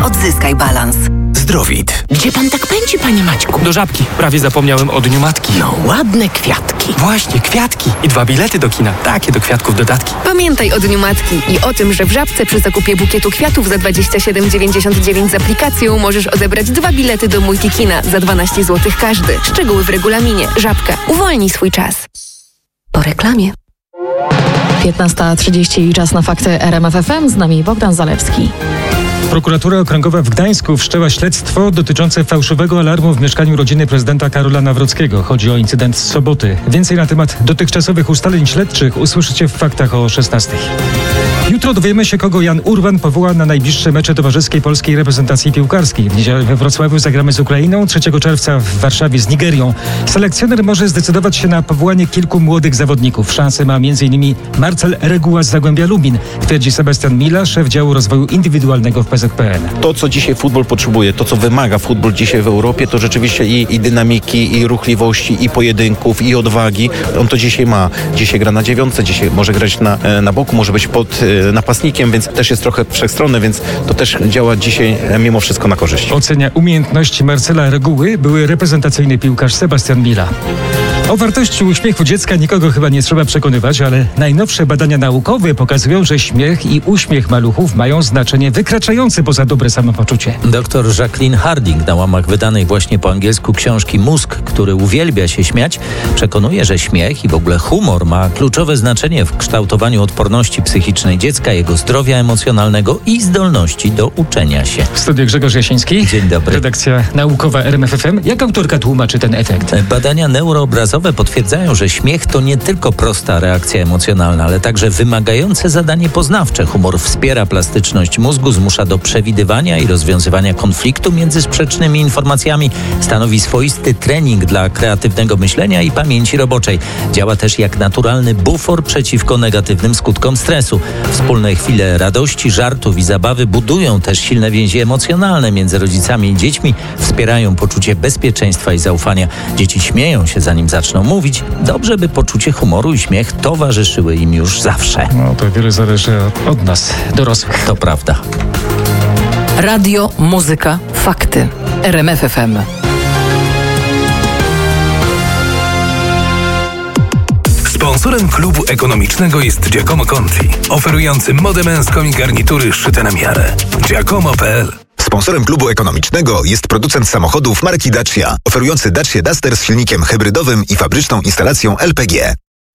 Odzyskaj balans. Zdrowit. Gdzie pan tak pędzi, panie Maćku? Do Żabki. Prawie zapomniałem o Dniu Matki. No, ładne kwiatki. Właśnie, kwiatki. I 2 bilety do kina. Takie do kwiatków dodatki. Pamiętaj o Dniu Matki i o tym, że w Żabce przy zakupie bukietu kwiatów za 27,99 z aplikacją możesz odebrać 2 bilety do Multikina za 12 zł każdy. Szczegóły w regulaminie. Żabka. Uwolnij swój czas. Po reklamie. 15:30 czas na fakty RMF FM. Z nami Bogdan Zalewski. Prokuratura Okręgowa w Gdańsku wszczęła śledztwo dotyczące fałszywego alarmu w mieszkaniu rodziny prezydenta Karola Nawrockiego. Chodzi o incydent z soboty. Więcej na temat dotychczasowych ustaleń śledczych usłyszycie w faktach o 16:00. Jutro dowiemy się, kogo Jan Urban powoła na najbliższe mecze towarzyskiej polskiej reprezentacji piłkarskiej. W niedzielę we Wrocławiu zagramy z Ukrainą, 3 czerwca w Warszawie z Nigerią. Selekcjoner może zdecydować się na powołanie kilku młodych zawodników. Szansę ma m.in. Marcel Reguła z Zagłębia Lubin, twierdzi Sebastian Mila, szef działu rozwoju indywidualnego w PZPN. To, co dzisiaj futbol potrzebuje, to, co wymaga futbol dzisiaj w Europie, to rzeczywiście i dynamiki, i ruchliwości, i pojedynków, i odwagi. On to dzisiaj ma. Dzisiaj gra na 9, dzisiaj może grać na boku, może być pod napastnikiem, więc też jest trochę wszechstronny, więc to też działa dzisiaj mimo wszystko na korzyść. Ocenia umiejętności Marcela Reguły były reprezentacyjny piłkarz Sebastian Mila. O wartości uśmiechu dziecka nikogo chyba nie trzeba przekonywać, ale najnowsze badania naukowe pokazują, że śmiech i uśmiech maluchów mają znaczenie wykraczające poza dobre samopoczucie. Dr Jacqueline Harding na łamach wydanej właśnie po angielsku książki Mózg, który uwielbia się śmiać, przekonuje, że śmiech i w ogóle humor ma kluczowe znaczenie w kształtowaniu odporności psychicznej dziecka, jego zdrowia emocjonalnego i zdolności do uczenia się. W studiu Grzegorz Jasiński. Dzień dobry. Redakcja naukowa RMF FM. Jak autorka tłumaczy ten efekt? Badania neuroobrazowe potwierdzają, że śmiech to nie tylko prosta reakcja emocjonalna, ale także wymagające zadanie poznawcze. Humor wspiera plastyczność mózgu, zmusza do przewidywania i rozwiązywania konfliktu między sprzecznymi informacjami, stanowi swoisty trening dla kreatywnego myślenia i pamięci roboczej. Działa też jak naturalny bufor przeciwko negatywnym skutkom stresu. Wspólne chwile radości, żartów i zabawy budują też silne więzi emocjonalne między rodzicami i dziećmi, wspierają poczucie bezpieczeństwa i zaufania. Dzieci śmieją się, zanim zaczną mówić. Dobrze, by poczucie humoru i śmiech towarzyszyły im już zawsze. No to wiele zależy od nas, dorosłych. To prawda. Radio, muzyka, fakty. RMF FM. Sponsorem klubu ekonomicznego jest Giacomo Conti, oferujący modę męską i garnitury szyte na miarę. Giacomo.pl. Sponsorem klubu ekonomicznego jest producent samochodów marki Dacia, oferujący Dacia Duster z silnikiem hybrydowym i fabryczną instalacją LPG.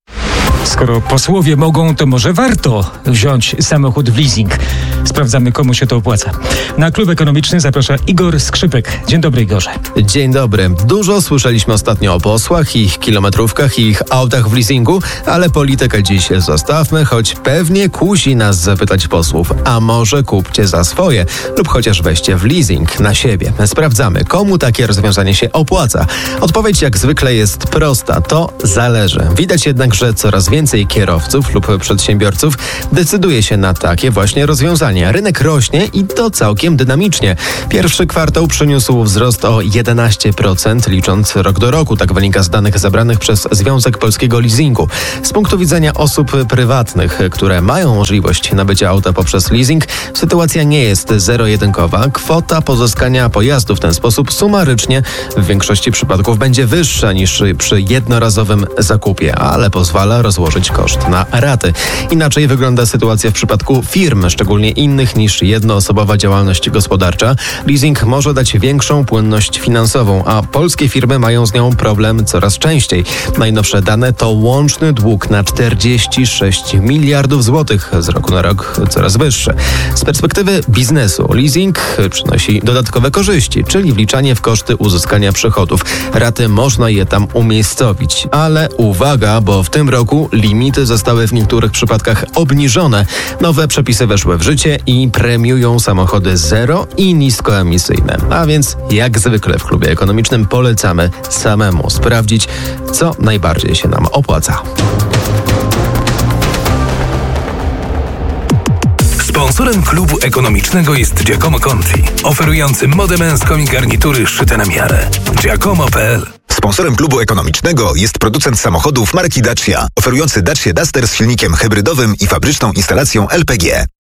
Skoro posłowie mogą, to może warto wziąć samochód w leasing. Sprawdzamy, komu się to opłaca. Na klub ekonomiczny zaprasza Igor Skrzypek. Dzień dobry, Igorze. Dzień dobry. Dużo słyszeliśmy ostatnio o posłach, ich kilometrówkach i ich autach w leasingu, ale politykę dziś zostawmy, choć pewnie kusi nas zapytać posłów, a może kupcie za swoje lub chociaż weźcie w leasing na siebie. Sprawdzamy, komu takie rozwiązanie się opłaca. Odpowiedź jak zwykle jest prosta, to zależy. Widać jednak, że coraz więcej kierowców lub przedsiębiorców decyduje się na takie właśnie rozwiązania. Rynek rośnie i to całkiem dynamicznie. Pierwszy kwartał przyniósł wzrost o 11%, licząc rok do roku. Tak wynika z danych zebranych przez Związek Polskiego Leasingu. Z punktu widzenia osób prywatnych, które mają możliwość nabycia auta poprzez leasing, sytuacja nie jest zero-jedynkowa. Kwota pozyskania pojazdu w ten sposób sumarycznie w większości przypadków będzie wyższa niż przy jednorazowym zakupie, ale pozwala rozłożyć koszt na raty. Inaczej wygląda sytuacja w przypadku firm, szczególnie innych niż jednoosobowa działalność gospodarcza. Leasing może dać większą płynność finansową, a polskie firmy mają z nią problem coraz częściej. Najnowsze dane to łączny dług na 46 miliardów złotych, z roku na rok coraz wyższy. Z perspektywy biznesu leasing przynosi dodatkowe korzyści, czyli wliczanie w koszty uzyskania przychodów. Raty można je tam umiejscowić, ale uwaga, bo w tym roku limity zostały w niektórych przypadkach obniżone. Nowe przepisy weszły w życie i premiują samochody zero i niskoemisyjne. A więc jak zwykle w klubie ekonomicznym polecamy samemu sprawdzić, co najbardziej się nam opłaca. Sponsorem klubu ekonomicznego jest Giacomo Conti, oferujący modę męską i garnitury szyte na miarę. Giacomo.pl. Sponsorem klubu ekonomicznego jest producent samochodów marki Dacia, oferujący Dacia Duster z silnikiem hybrydowym i fabryczną instalacją LPG.